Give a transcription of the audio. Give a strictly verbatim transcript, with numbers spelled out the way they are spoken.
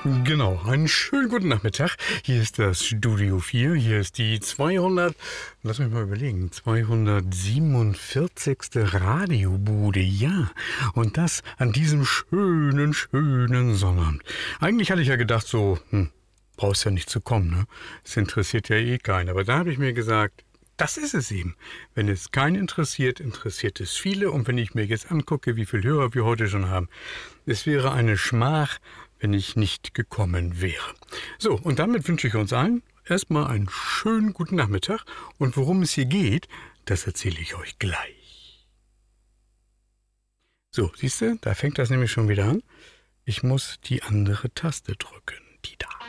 Genau, einen schönen guten Nachmittag. Hier ist das Studio vier, hier ist die zweihundert, lass mich mal überlegen, zweihundertsiebenundvierzigste Radiobude, ja. Und das an diesem schönen, schönen Sonnabend. Eigentlich hatte ich ja gedacht so, hm, brauchst ja nicht zu kommen, ne? Es interessiert ja eh keinen. Aber da habe ich mir gesagt, das ist es eben. Wenn es keinen interessiert, interessiert es viele. Und wenn ich mir jetzt angucke, wie viele Hörer wir heute schon haben, es wäre eine Schmach, wenn ich nicht gekommen wäre. So, und damit wünsche ich uns allen erstmal einen schönen guten Nachmittag. Und worum es hier geht, das erzähle ich euch gleich. So, siehst du, da fängt das nämlich schon wieder an. Ich muss die andere Taste drücken, die da.